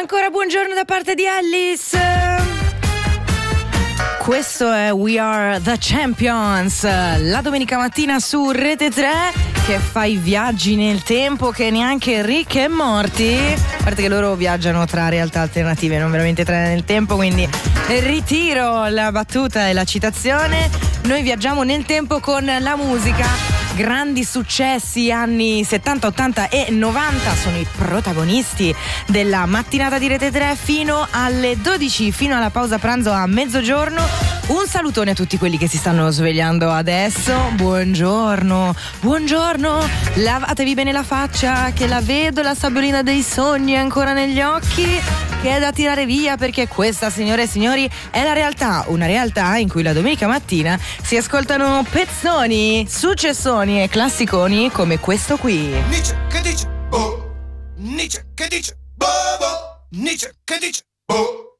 Ancora buongiorno da parte di Alice. Questo è We Are The Champions, la domenica mattina su Rete 3, che fa i viaggi nel tempo che neanche Rick e Morty, a parte che loro viaggiano tra realtà alternative, non veramente tra nel tempo, quindi ritiro la battuta e la citazione. Noi viaggiamo nel tempo con la musica. Grandi successi anni 70, 80 e 90 sono i protagonisti della mattinata di Rete 3 fino alle 12, fino alla pausa pranzo a mezzogiorno. Un salutone a tutti quelli che si stanno svegliando adesso. Buongiorno, buongiorno, lavatevi bene la faccia, che la vedo la sabbiolina dei sogni ancora negli occhi, che è da tirare via, perché questa, signore e signori, è la realtà, una realtà in cui la domenica mattina si ascoltano pezzoni, successoni e classiconi come questo qui. Nietzsche che dice, oh, Nietzsche che dice, boh, boh, Nietzsche che dice, boh.